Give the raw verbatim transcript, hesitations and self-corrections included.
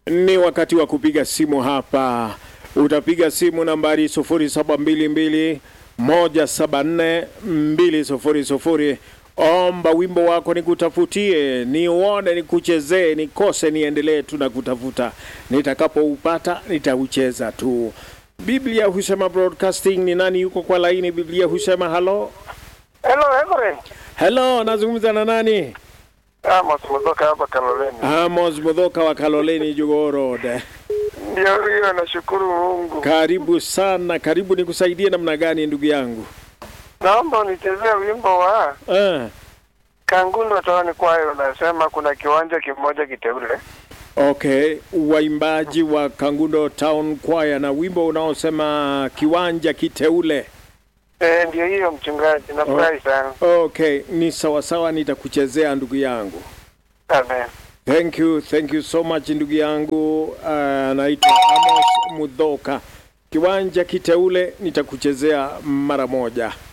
Ni wakati wa kupiga simu hapa. Utapiga simu nambari sufuri saba mbili mbili moja saba nne mbili sufuri sufuri. Omba wimbo wako nikutafutie, niuone, nikuchezee, nikose niendelee tu na kutafuta. Nitakapoupata nitaucheza tu. Biblia Husema Broadcasting, ni nani yuko kwa laini? Biblia Husema, hello. Hello, Everett. Hello, nazungumza na nani? Amos Mudhoka hapa Kaloleni. Amos Mudhoka wa Kaloleni, Jogoo Road. Ndio hiyo, nashukuru Mungu. Karibu sana, karibu. Nikusaidie namna gani ndugu yangu? Naomba unichezee wimbo wa Eh. Kangundo Town Choir, nasema kuna kiwanja kimoja kiteule. Okay, waimbaji wa Kangundo Town Choir na wimbo unaosema kiwanja kiteule. Eh, ndio hiyo mchungaji, nafurahi oh. sana. Okay, ni sawa sawa, nitakuchezea ndugu yangu. Amen. Thank you, thank you so much ndugu yangu. Uh, naitwa Amos Mudhoka. Kiwanja kiteule nitakuchezea mara moja.